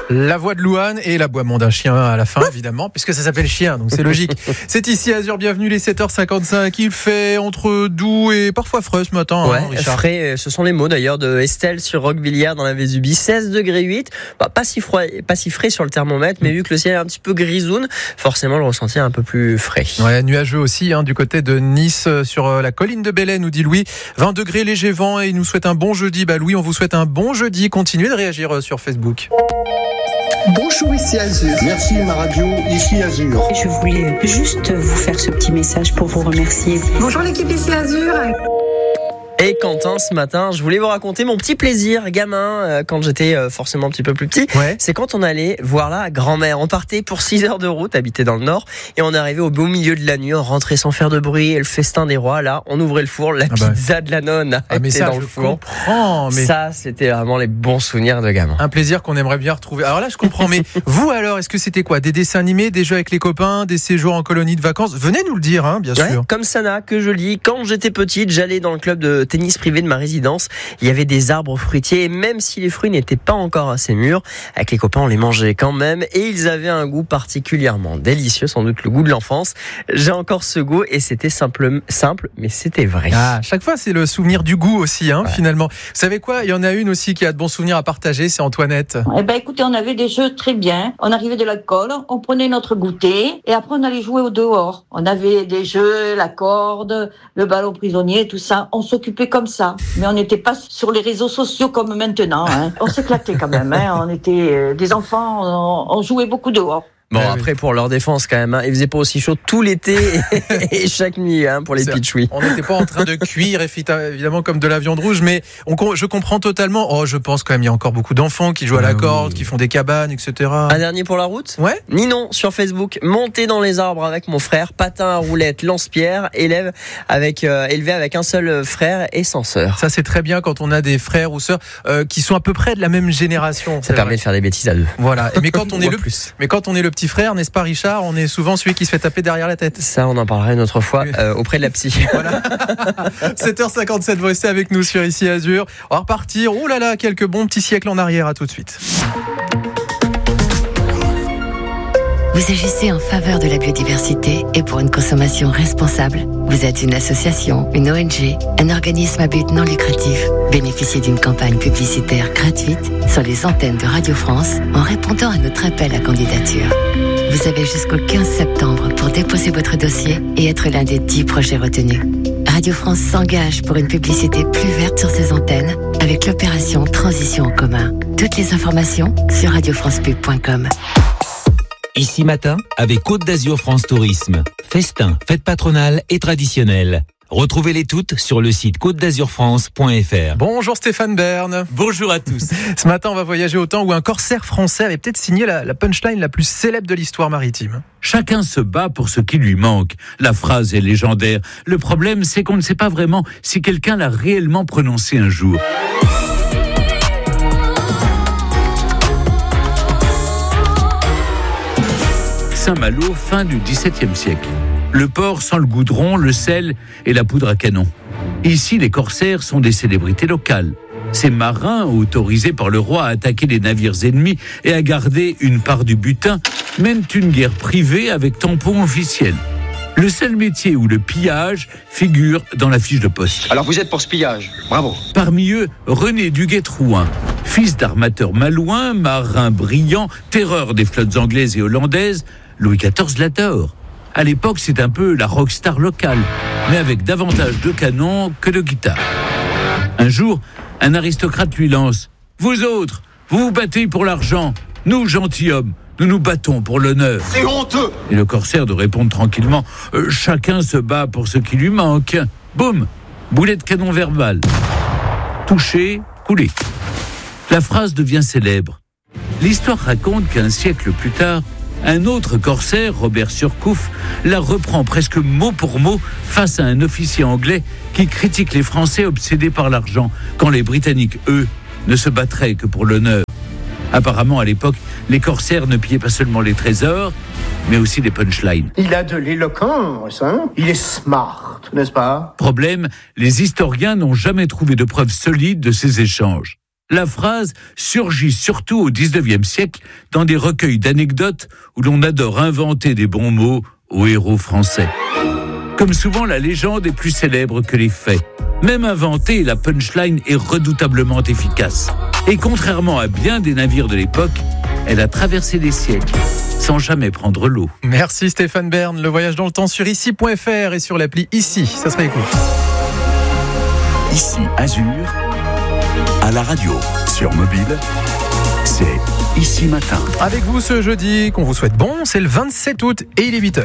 La voix de Louane et l'aboiement d'un chien à la fin, évidemment, puisque ça s'appelle Chien, donc c'est logique. C'est ici Azur, bienvenue, les 7h55. Il fait entre doux et parfois frais ce matin, ouais, Richard. Frais, ce sont les mots d'ailleurs de Estelle sur Roquevilliers dans la Vésubie. 16 degrés 8, pas si frais sur le thermomètre, mais vu que le ciel est un petit peu grisoune, forcément le ressenti est un peu plus frais. Ouais, nuageux aussi, du côté de Nice, sur la colline de Belley, nous dit Louis. 20 degrés, léger vent, et il nous souhaite un bon jeudi. Louis, on vous souhaite un bon jeudi. Continuez de réagir sur Facebook. Bonjour, ici Azur. Merci ma radio, ici Azur. Je voulais juste vous faire ce petit message pour vous remercier. Bonjour l'équipe, ici Azur. Et Quentin, ce matin, je voulais vous raconter mon petit plaisir gamin quand j'étais forcément un petit peu plus petit. Ouais. C'est quand on allait voir la grand-mère. On partait pour 6 heures de route, habité dans le nord, et on arrivait au beau milieu de la nuit, on rentrait sans faire de bruit, et le festin des rois, là, on ouvrait le four, la pizza de la nonne était ça, dans le four. Comprends, mais Ça, c'était vraiment les bons souvenirs de gamin. un plaisir qu'on aimerait bien retrouver. Alors là, je comprends, mais vous alors, est-ce que c'était quoi? Des dessins animés, des jeux avec les copains, des séjours en colonie de vacances? Venez nous le dire, bien Ouais, sûr. comme Sana, que je lis. Quand j'étais petite, j'allais dans le club de tennis privé de ma résidence. Il y avait des arbres fruitiers, et même si les fruits n'étaient pas encore assez mûrs, avec les copains, on les mangeait quand même, et ils avaient un goût particulièrement délicieux, sans doute le goût de l'enfance. J'ai encore ce goût, et c'était simple, mais c'était vrai. À chaque fois, c'est le souvenir du goût aussi, finalement. Vous savez quoi? Il y en a une aussi qui a de bons souvenirs à partager, c'est Antoinette. Eh ben, écoutez, on avait des jeux très bien. On arrivait de l'école, on prenait notre goûter et après on allait jouer au dehors. On avait des jeux, la corde, le ballon prisonnier, tout ça. On s'occupait comme ça. Mais on n'était pas sur les réseaux sociaux comme maintenant. On s'éclatait quand même. On était des enfants, on jouait beaucoup dehors. Bon, Ouais, après, pour leur défense, quand même, il faisait pas aussi chaud tout l'été et chaque nuit, pour les pitchouis. On n'était pas en train de cuire, évidemment, comme de la viande rouge, mais je comprends totalement. Oh, je pense quand même, il y a encore beaucoup d'enfants qui jouent à la corde, qui font des cabanes, etc. Un dernier pour la route? Ouais. Ninon, sur Facebook, monter dans les arbres avec mon frère, patin à roulette, lance-pierre, élevé avec un seul frère et sans sœur. Ça, c'est très bien quand on a des frères ou sœurs qui sont à peu près de la même génération. Ça permet de faire des bêtises à deux. Voilà. Mais quand on est Mais quand on est le petit frère, n'est-ce pas, Richard, on est souvent celui qui se fait taper derrière la tête. ça, on en parlera une autre fois auprès de la psy. Voilà. 7h57, vous restez avec nous sur Ici Azur. On va repartir. Oh là là, quelques bons petits siècles en arrière. À tout de suite. Vous agissez en faveur de la biodiversité et pour une consommation responsable. Vous êtes une association, une ONG, un organisme à but non lucratif. Bénéficiez d'une campagne publicitaire gratuite sur les antennes de Radio France en répondant à notre appel à candidature. Vous avez jusqu'au 15 septembre pour déposer votre dossier et être l'un des 10 projets retenus. Radio France s'engage pour une publicité plus verte sur ses antennes avec l'opération Transition en commun. Toutes les informations sur radiofrancepub.com. Ici matin, avec Côte d'Azur France Tourisme. Festin, fête patronale et traditionnelle. Retrouvez-les toutes sur le site côtedazurfrance.fr. Bonjour Stéphane Bern. Bonjour à tous. Ce matin, on va voyager au temps où un corsaire français avait peut-être signé la punchline la plus célèbre de l'histoire maritime. Chacun se bat pour ce qui lui manque. La phrase est légendaire. Le problème, c'est qu'on ne sait pas vraiment si quelqu'un l'a réellement prononcée un jour. Saint-Malo, fin du XVIIe siècle. Le port sans le goudron, le sel et la poudre à canon. Ici, les corsaires sont des célébrités locales. Ces marins, autorisés par le roi à attaquer les navires ennemis et à garder une part du butin, mènent une guerre privée avec tampon officiel. Le seul métier où le pillage figure dans la fiche de poste. Alors vous êtes pour ce pillage, bravo. Parmi eux, René Duguay-Trouin, fils d'armateur malouin, marin brillant, terreur des flottes anglaises et hollandaises, Louis XIV l'adore. À l'époque, c'est un peu la rockstar locale, mais avec davantage de canons que de guitares. Un jour, un aristocrate lui lance « Vous autres, vous vous battez pour l'argent. Nous, gentilshommes, nous nous battons pour l'honneur. » C'est honteux. Et le corsaire de répondre tranquillement « Chacun se bat pour ce qui lui manque. » Boum, boulet de canon verbal. Touché, coulé. La phrase devient célèbre. L'histoire raconte qu'un siècle plus tard, un autre corsaire, Robert Surcouf, la reprend presque mot pour mot face à un officier anglais qui critique les Français obsédés par l'argent, quand les Britanniques, eux, ne se battraient que pour l'honneur. Apparemment, à l'époque, les corsaires ne pillaient pas seulement les trésors, mais aussi des punchlines. Il a de l'éloquence, Il est smart, n'est-ce pas? Problème, les historiens n'ont jamais trouvé de preuves solides de ces échanges. La phrase surgit surtout au 19e siècle dans des recueils d'anecdotes où l'on adore inventer des bons mots aux héros français. Comme souvent, la légende est plus célèbre que les faits. Même inventée, la punchline est redoutablement efficace. Et contrairement à bien des navires de l'époque, elle a traversé des siècles sans jamais prendre l'eau. Merci Stéphane Bern. Le voyage dans le temps sur ici.fr et sur l'appli Ici. Ça se réécoute. Ici Azur, à la radio, sur mobile, c'est Ici Matin. Avec vous ce jeudi, qu'on vous souhaite bon, c'est le 27 août et il est 8h.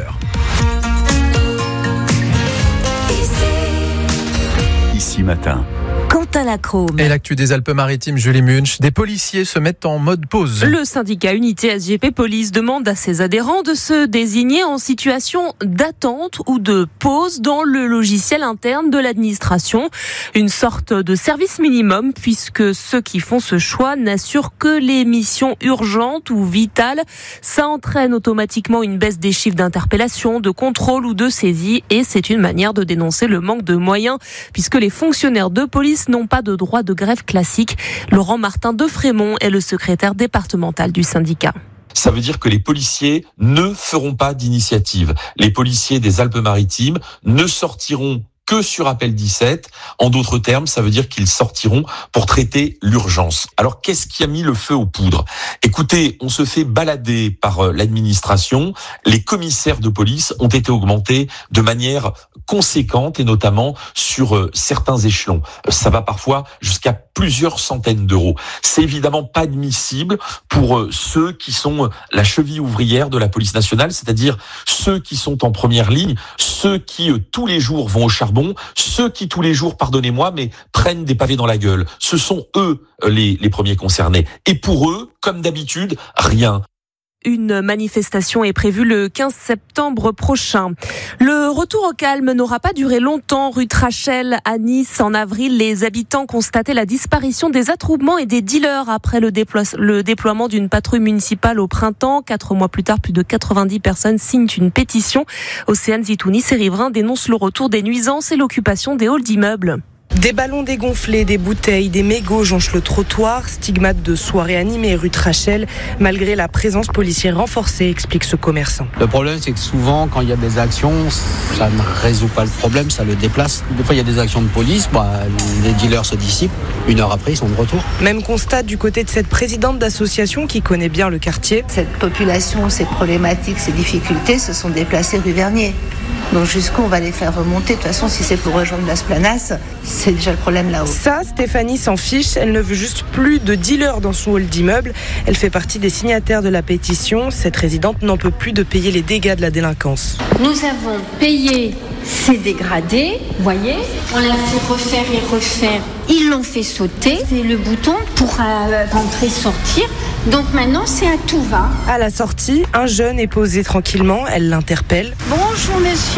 Ici Matin. Quentin Lacrome. Et l'actu des Alpes-Maritimes, Julie Munch, des policiers se mettent en mode pause. Le syndicat Unité SGP Police demande à ses adhérents de se désigner en situation d'attente ou de pause dans le logiciel interne de l'administration. Une sorte de service minimum puisque ceux qui font ce choix n'assurent que les missions urgentes ou vitales. Ça entraîne automatiquement une baisse des chiffres d'interpellation, de contrôle ou de saisie et c'est une manière de dénoncer le manque de moyens puisque les fonctionnaires de police n'ont pas de droit de grève classique. Laurent Martin de Frémont est le secrétaire départemental du syndicat. Ça veut dire que les policiers ne feront pas d'initiative. Les policiers des Alpes-Maritimes ne sortiront que sur appel 17. En d'autres termes, ça veut dire qu'ils sortiront pour traiter l'urgence. Alors, qu'est-ce qui a mis le feu aux poudres ? Écoutez, on se fait balader par l'administration. Les commissaires de police ont été augmentés de manière conséquente et notamment sur certains échelons. Ça va parfois jusqu'à plusieurs centaines d'euros. C'est évidemment pas admissible pour ceux qui sont la cheville ouvrière de la police nationale, c'est-à-dire ceux qui sont en première ligne, ceux qui tous les jours vont au charbon, ceux qui tous les jours, pardonnez-moi, mais prennent des pavés dans la gueule. Ce sont eux les premiers concernés. Et pour eux, comme d'habitude, rien. Une manifestation est prévue le 15 septembre prochain. Le retour au calme n'aura pas duré longtemps. Rue Trachel à Nice, en avril, les habitants constataient la disparition des attroupements et des dealers après le déploiement d'une patrouille municipale au printemps. 4 mois plus tard, plus de 90 personnes signent une pétition. Océane Zitouni, ses riverains dénoncent le retour des nuisances et l'occupation des halls d'immeubles. Des ballons dégonflés, des bouteilles, des mégots jonchent le trottoir, stigmate de soirées animées rue Trachel, malgré la présence policière renforcée, explique ce commerçant. Le problème, c'est que souvent, quand il y a des actions, ça ne résout pas le problème, ça le déplace. Des fois, il y a des actions de police, les dealers se dissipent, 1 heure après, ils sont de retour. Même constat du côté de cette présidente d'association qui connaît bien le quartier. Cette population, ces problématiques, ces difficultés se sont déplacées rue Vernier. Donc jusqu'où on va les faire remonter. De toute façon, si c'est pour rejoindre Las Planas, c'est déjà le problème là-haut. Ça, Stéphanie s'en fiche. Elle ne veut juste plus de dealers dans son hall d'immeuble. Elle fait partie des signataires de la pétition. Cette résidente n'en peut plus de payer les dégâts de la délinquance. Nous avons payé ces dégradés, vous voyez. On l'a fait refaire et refaire. Ils l'ont fait sauter. C'est le bouton pour rentrer, sortir. Donc maintenant, c'est à tout va. À la sortie, un jeune est posé tranquillement. Elle l'interpelle. Bonjour monsieur.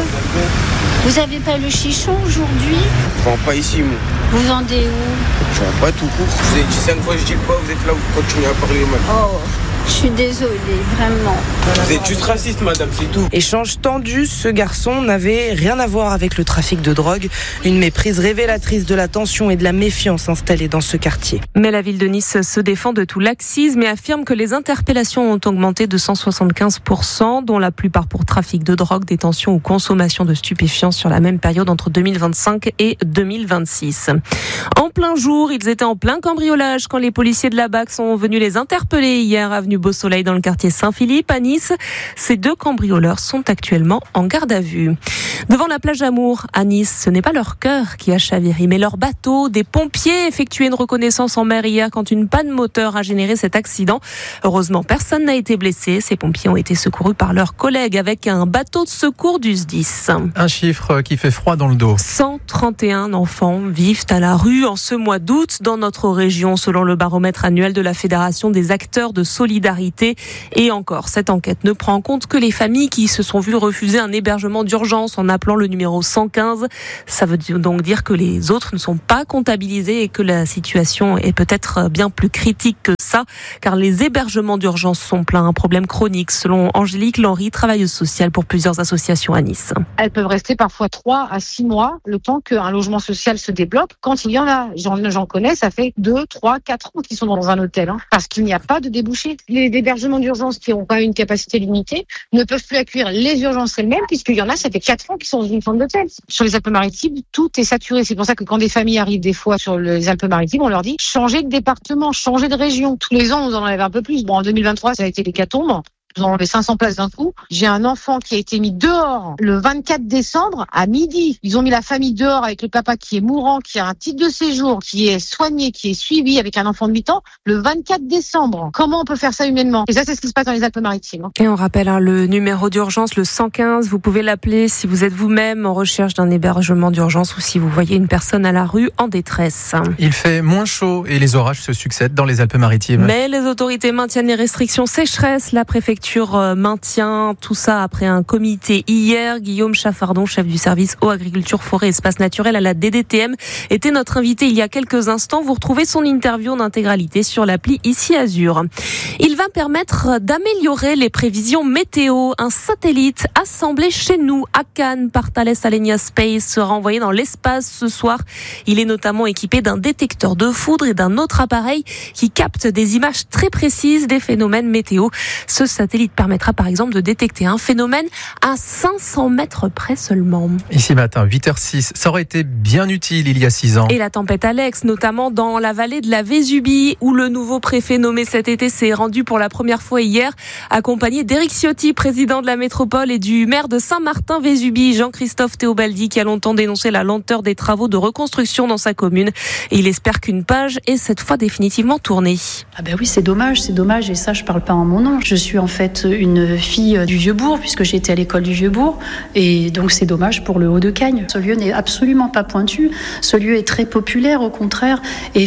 Vous avez pas le chichon aujourd'hui ? Je vends pas ici, moi. Vous vendez où ? Je vends pas tout court. Je vous ai dit 5 fois, je dis pas, vous êtes là, vous continuez à parler mal. Oh, je suis désolée, vraiment. Vous êtes juste raciste, madame, c'est tout. Échange tendu, ce garçon n'avait rien à voir avec le trafic de drogue. Une méprise révélatrice de la tension et de la méfiance installée dans ce quartier. Mais la ville de Nice se défend de tout laxisme et affirme que les interpellations ont augmenté de 175%, dont la plupart pour trafic de drogue, détention ou consommation de stupéfiants sur la même période entre 2025 et 2026. En plein jour, ils étaient en plein cambriolage quand les policiers de la BAC sont venus les interpeller hier avenue Beau Soleil dans le quartier Saint-Philippe à Nice. Ces 2 cambrioleurs sont actuellement en garde à vue. Devant la plage Amour à Nice, ce n'est pas leur cœur qui a chaviré, mais leur bateau. Des pompiers effectuaient une reconnaissance en mer hier quand une panne moteur a généré cet accident. Heureusement, personne n'a été blessé. Ces pompiers ont été secourus par leurs collègues avec un bateau de secours du SDIS. Un chiffre qui fait froid dans le dos. 131 enfants vivent à la rue en ce mois d'août dans notre région, selon le baromètre annuel de la Fédération des acteurs de solidarité solidarité. Et encore, cette enquête ne prend en compte que les familles qui se sont vues refuser un hébergement d'urgence en appelant le numéro 115. Ça veut donc dire que les autres ne sont pas comptabilisés et que la situation est peut-être bien plus critique que ça, car les hébergements d'urgence sont pleins, un problème chronique, selon Angélique Lenry, travailleuse sociale pour plusieurs associations à Nice. Elles peuvent rester parfois 3 à 6 mois, le temps qu'un logement social se débloque. Quand il y en a, j'en connais, ça fait 2, 3, 4 ans qu'ils sont dans un hôtel, parce qu'il n'y a pas de débouché. Les hébergements d'urgence qui ont pas une capacité limitée ne peuvent plus accueillir les urgences elles-mêmes, puisqu'il y en a, ça fait 4 ans qu'ils sont dans une forme d'hôtel. Sur les Alpes-Maritimes, tout est saturé. C'est pour ça que quand des familles arrivent des fois sur les Alpes-Maritimes, on leur dit changez de département, changez de région. Tous les ans, on en enlève un peu plus. Bon, en 2023, ça a été l'hécatombe. Nous avons enlevé 500 places d'un coup. J'ai un enfant qui a été mis dehors le 24 décembre à midi. Ils ont mis la famille dehors avec le papa qui est mourant, qui a un titre de séjour, qui est soigné, qui est suivi avec un enfant de 8 ans le 24 décembre. Comment on peut faire ça humainement? Et ça, c'est ce qui se passe dans les Alpes-Maritimes. Et on rappelle le numéro d'urgence, le 115. Vous pouvez l'appeler si vous êtes vous-même en recherche d'un hébergement d'urgence ou si vous voyez une personne à la rue en détresse. Il fait moins chaud et les orages se succèdent dans les Alpes-Maritimes. Mais les autorités maintiennent les restrictions sécheresse. La préfecture maintient tout ça après un comité hier. Guillaume Chaffardon, chef du service eau, agriculture, forêt, espace naturel à la DDTM, était notre invité il y a quelques instants. Vous retrouvez son interview en intégralité sur l'appli Ici Azur. Il va permettre d'améliorer les prévisions météo. Un satellite assemblé chez nous à Cannes par Thales Alenia Space sera envoyé dans l'espace ce soir. Il est notamment équipé d'un détecteur de foudre et d'un autre appareil qui capte des images très précises des phénomènes météo. Ce satellite permettra par exemple de détecter un phénomène à 500 mètres près seulement. Ici matin, 8h06, ça aurait été bien utile il y a 6 ans. Et la tempête Alex, notamment dans la vallée de la Vésubie, où le nouveau préfet nommé cet été s'est rendu pour la première fois hier, accompagné d'Éric Ciotti, président de la métropole, et du maire de Saint-Martin-Vésubie, Jean-Christophe Théobaldi, qui a longtemps dénoncé la lenteur des travaux de reconstruction dans sa commune. Et il espère qu'une page est cette fois définitivement tournée. Ah ben oui, c'est dommage, et ça je parle pas en mon nom. Je suis en fait une fille du Vieux-Bourg, puisque j'ai été à l'école du Vieux-Bourg, et donc c'est dommage pour le Haut-de-Cagne. Ce lieu n'est absolument pas pointu, ce lieu est très populaire au contraire,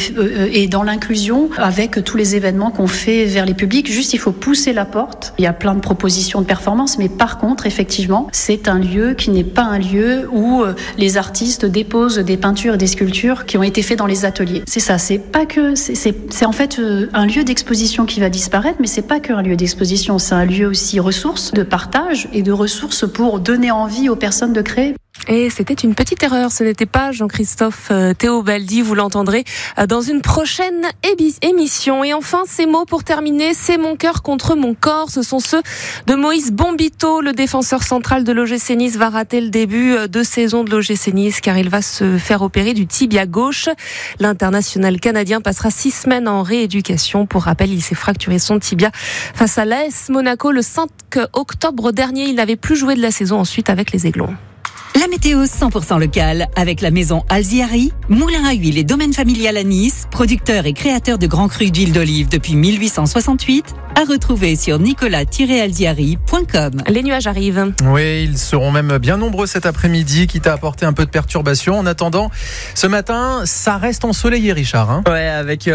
et dans l'inclusion, avec tous les événements qu'on fait vers les publics. Juste, il faut pousser la porte. Il y a plein de propositions de performance, mais par contre, effectivement, c'est un lieu qui n'est pas un lieu où les artistes déposent des peintures et des sculptures qui ont été faits dans les ateliers. C'est ça, c'est pas que, c'est en fait un lieu d'exposition qui va disparaître, mais c'est pas qu'un lieu d'exposition, c'est un lieu aussi ressource, de partage et de ressources pour donner envie aux personnes de créer. Et c'était une petite erreur, ce n'était pas Jean-Christophe Théobaldi, vous l'entendrez dans une prochaine émission. Et enfin, ces mots pour terminer, c'est mon cœur contre mon corps, ce sont ceux de Moïse Bombito, le défenseur central de l'OGC Nice va rater le début de saison de l'OGC Nice car il va se faire opérer du tibia gauche. L'international canadien passera 6 semaines en rééducation. Pour rappel, il s'est fracturé son tibia face à l'AS Monaco le 5 octobre dernier. Il n'avait plus joué de la saison ensuite avec les Aiglons. La météo 100% locale avec la maison Alziari, moulin à huile et domaine familial à Nice, producteur et créateur de grands crus d'huile d'olive depuis 1868, à retrouver sur nicolas-alziari.com. Les nuages arrivent. Oui, ils seront même bien nombreux cet après-midi, quitte à apporter un peu de perturbation. En attendant, ce matin, ça reste ensoleillé, Richard. Ouais, avec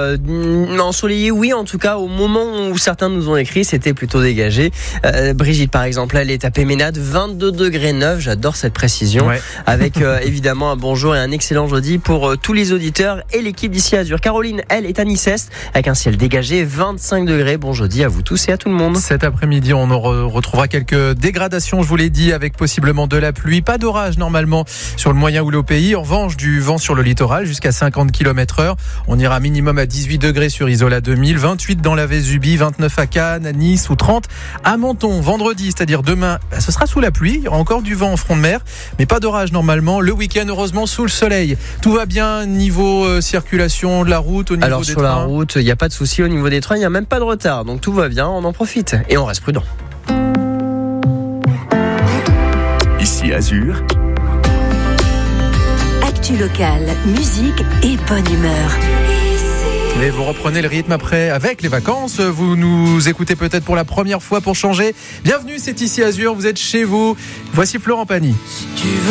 ensoleillé, oui, en tout cas, au moment où certains nous ont écrit, c'était plutôt dégagé. Brigitte, par exemple, elle est à Péménade, 22,9 €. J'adore cette précision. Ouais. Avec évidemment un bonjour et un excellent jeudi pour tous les auditeurs et l'équipe d'Ici Azur. Caroline, elle, est à Nice-Est avec un ciel dégagé, 25 degrés. Bon jeudi à vous tous et à tout le monde. Cet après-midi, on retrouvera quelques dégradations, je vous l'ai dit, avec possiblement de la pluie. Pas d'orage normalement sur le moyen ou le pays. En revanche, du vent sur le littoral jusqu'à 50 km/h. On ira minimum à 18 degrés sur Isola 2000, 28 dans la Vésubie, 29 à Cannes, à Nice ou 30 à Menton. Vendredi, c'est-à-dire demain, ce sera sous la pluie. Il y aura encore du vent en front de mer, mais pas d'orage normalement. Le week-end, heureusement, sous le soleil. Tout va bien niveau circulation de la route, au niveau Alors, des sur trains. la route, il n'y a pas de souci. Au niveau des trains, il n'y a même pas de retard. Donc tout va bien, on en profite et on reste prudent. Ici Azur. Actu locale, musique et bonne humeur. Et vous reprenez le rythme après avec les vacances. Vous nous écoutez peut-être pour la première fois pour changer. Bienvenue, c'est Ici Azur. Vous êtes chez vous. Voici Florent Pagny. Si tu veux